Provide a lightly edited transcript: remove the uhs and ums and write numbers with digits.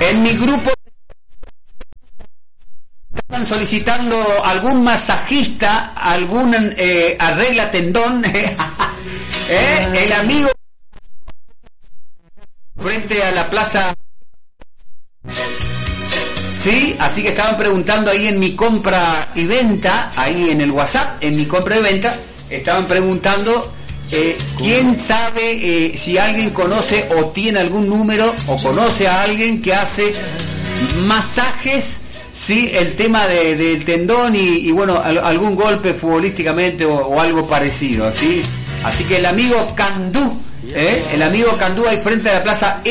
En mi grupo están solicitando algún masajista, algún arregla tendón, el amigo frente a la plaza. Sí, así que estaban preguntando ahí en mi compra y venta, ahí en el WhatsApp, en mi compra y venta, estaban preguntando quién sabe si alguien conoce o tiene algún número o conoce a alguien que hace masajes, sí, el tema del tendón y bueno, algún golpe futbolísticamente o algo parecido, ¿sí? Así que el amigo Candú ahí frente a la plaza